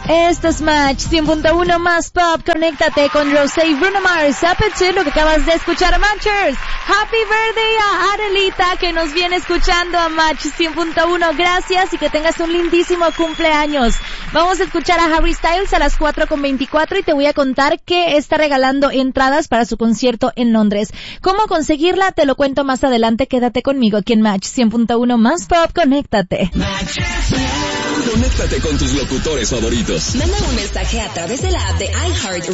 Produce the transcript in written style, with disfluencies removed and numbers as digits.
Esto es Match 100.1 más pop. Conéctate con Rosé y Bruno Mars. Aperture, lo que acabas de escuchar, Matchers. Happy birthday a Arelita, que nos viene escuchando a Match 100.1. Gracias y que tengas un lindísimo cumpleaños. Vamos a escuchar a Harry Styles a las 4:24 y te voy a contar que está regalando entradas para su concierto en Londres. ¿Cómo conseguirla? Te lo cuento más adelante. Quédate conmigo aquí en Match 100.1 más pop. Conéctate. Conéctate con tus locutores favoritos. Manda un mensaje a través de la app de iHeart